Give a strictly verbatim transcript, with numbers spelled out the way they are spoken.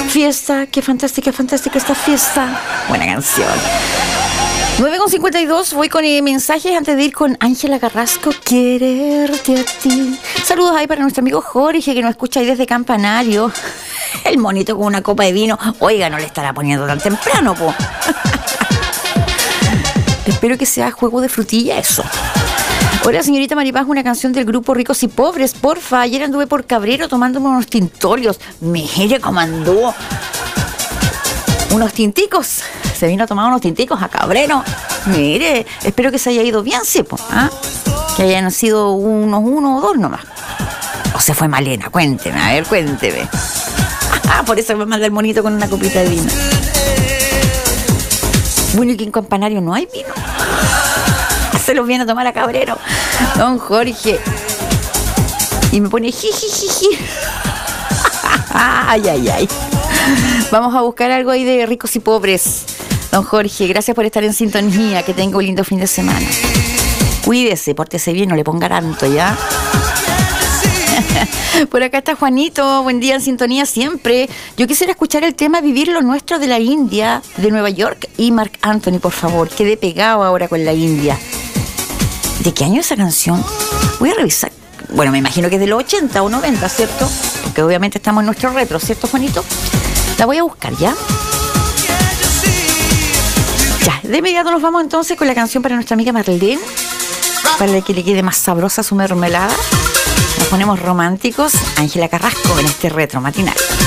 Fiesta, qué fantástica, fantástica esta fiesta. Buena canción. nueve con cincuenta y dos, voy con eh, mensajes antes de ir con Ángela Carrasco. Quererte a ti. Saludos ahí para nuestro amigo Jorge, que nos escucha ahí desde Campanario. El monito con una copa de vino. Oiga, no le estará poniendo tan temprano, po. Espero que sea juego de frutilla eso. Hola, señorita Maripaz, una canción del grupo Ricos y Pobres, porfa. Ayer anduve por Cabrero tomándome unos tintolios. Mire cómo anduvo. Unos tinticos. Se vino a tomar unos tinticos a Cabrero. Mire, espero que se haya ido bien, sí, pues, ¿ah? Que hayan sido unos uno o dos nomás. O se fue Malena, cuénteme, a ver, cuénteme. Ah, por eso me manda el monito con una copita de vino. Bueno, y que en Campanario no hay vino. Se los viene a tomar a Cabrero, don Jorge. Y me pone jijijiji. Ay, ay, ay. Vamos a buscar algo ahí de Ricos y Pobres. Don Jorge, gracias por estar en sintonía. Que tenga un lindo fin de semana. Cuídese, pórtese bien, no le ponga tanto, ¿ya? Por acá está Juanito, buen día en sintonía siempre. Yo quisiera escuchar el tema Vivir lo Nuestro de la India, de Nueva York y Marc Anthony, por favor. Quedé pegado ahora con la India. ¿De qué año es esa canción? Voy a revisar. Bueno, me imagino que es de los ochenta o noventa, ¿cierto? Porque obviamente estamos en nuestro retro, ¿cierto, Juanito? La voy a buscar, ¿ya? Ya, de inmediato nos vamos entonces con la canción para nuestra amiga Marlene, para que le quede más sabrosa su mermelada. Nos ponemos románticos. Ángela Carrasco en este retro matinal.